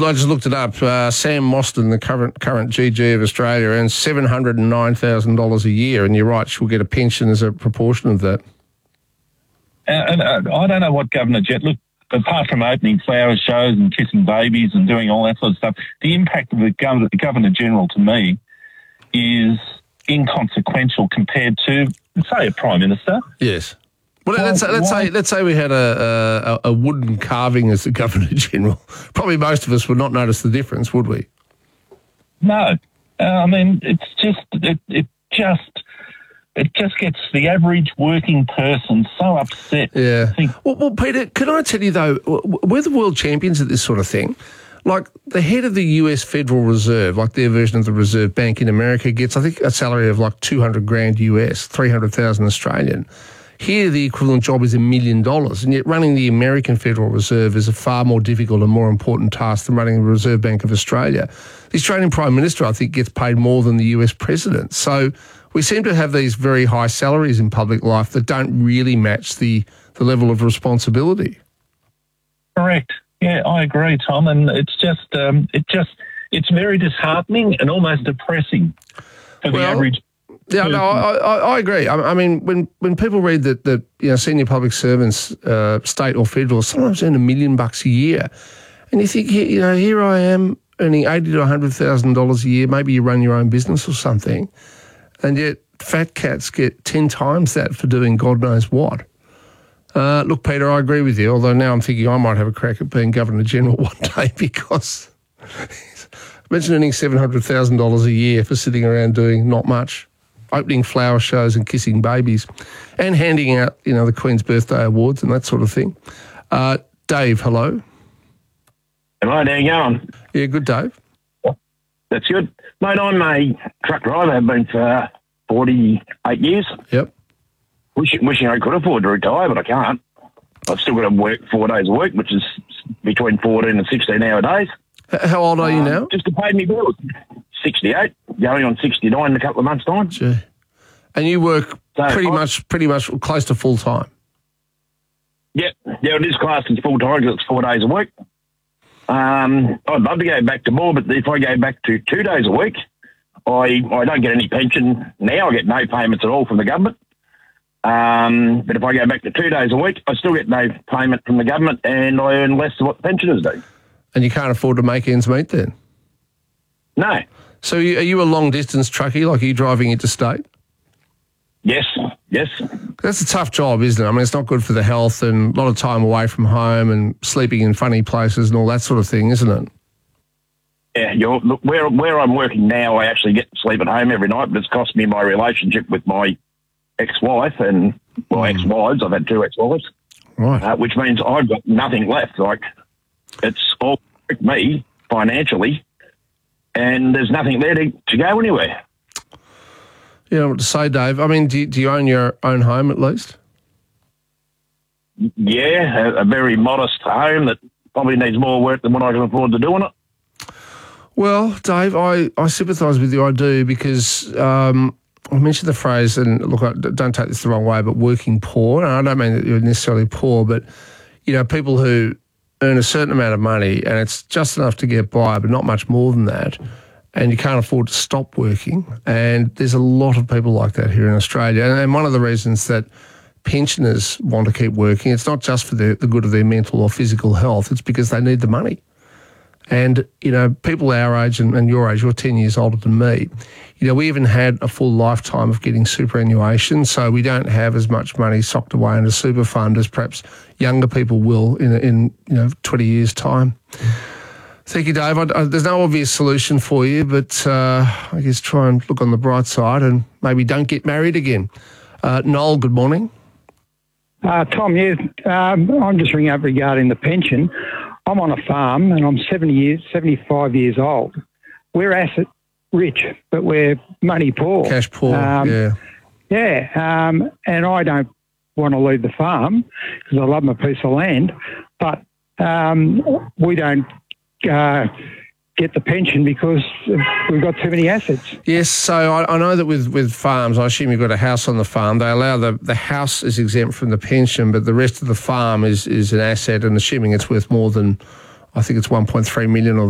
I just looked it up. Sam Mostyn, the current GG of Australia, earns $709,000 a year, and you're right, she'll get a pension as a proportion of that. And I don't know what Governor look, apart from opening flower shows and kissing babies and doing all that sort of stuff, the impact of the Governor General to me is inconsequential compared to, say, a Prime Minister. Yes. Well, let's say we had a wooden carving as the Governor General. Probably most of us would not notice the difference, would we? No, I mean it's just it just gets the average working person so upset. Yeah. Well, Peter, can I tell you though, we're the world champions at this sort of thing. Like the head of the US Federal Reserve, like their version of the Reserve Bank in America, gets I think a salary of like $200,000 US, 300,000 Australian. Here, the equivalent job is $1 million, and yet running the American Federal Reserve is a far more difficult and more important task than running the Reserve Bank of Australia. The Australian Prime Minister, I think, gets paid more than the US President. So we seem to have these very high salaries in public life that don't really match the level of responsibility. Correct. Yeah, I agree, Tom, and it's it's very disheartening and almost depressing for the average. Yeah, no, I agree. I mean, when people read that senior public servants, state or federal, sometimes earn $1 million a year, and you think, here I am earning $80,000 to $100,000 a year. Maybe you run your own business or something, and yet fat cats get 10 times that for doing God knows what. Look, Peter, I agree with you. Although now I'm thinking I might have a crack at being Governor General one day because imagine earning $700,000 a year for sitting around doing not much. Opening flower shows and kissing babies and handing out, the Queen's Birthday Awards and that sort of thing. Dave, hello. Hello, how you going? Yeah, good, Dave. That's good. Mate, I'm a truck driver. I've been for 48 years. Yep. Wishing I could afford to retire, but I can't. I've still got to work 4 days a week, which is between 14 and 16-hour days. How old are you now? Just to pay me bills. 68, going on 69 in a couple of months' time. Gee. And you work pretty much close to full time. Yeah, it is classed as full time because it's 4 days a week. I'd love to go back to more, but if I go back to 2 days a week, I don't get any pension now. I get no payments at all from the government. But if I go back to 2 days a week, I still get no payment from the government, and I earn less than what the pensioners do. And you can't afford to make ends meet then? No. So are you a long-distance truckie, like are you driving interstate? Yes. That's a tough job, isn't it? I mean, it's not good for the health and a lot of time away from home and sleeping in funny places and all that sort of thing, isn't it? Yeah, look, where I'm working now, I actually get to sleep at home every night, but it's cost me my relationship with my ex-wife and, ex-wives. I've had 2 ex-wives. Right. Which means I've got nothing left. Like, it's all me financially, and there's nothing there to go anywhere. You know what to say, Dave. I mean, do you own your own home at least? Yeah, a very modest home that probably needs more work than what I can afford to do on it. Well, Dave, I sympathise with you. I do because I mentioned the phrase, and look, don't take this the wrong way, but working poor. And I don't mean that you're necessarily poor, but, people who earn a certain amount of money and it's just enough to get by, but not much more than that, and you can't afford to stop working. And there's a lot of people like that here in Australia. And one of the reasons that pensioners want to keep working, it's not just for the good of their mental or physical health, it's because they need the money. And, people our age and your age, you're 10 years older than me, we even had a full lifetime of getting superannuation, so we don't have as much money socked away in a super fund as perhaps younger people will in 20 years' time. Thank you, Dave. There's no obvious solution for you, but I guess try and look on the bright side and maybe don't get married again. Noel, good morning. Tom, I'm just ringing up regarding the pension. I'm on a farm and I'm 75 years old. We're asset rich, but we're money poor. Cash poor, yeah. Yeah, and I don't want to leave the farm because I love my piece of land, but we don't get the pension because we've got too many assets. Yes, so I know that with farms, I assume you've got a house on the farm. They allow the house is exempt from the pension, but the rest of the farm is an asset, and assuming it's worth more than, I think it's 1.3 million or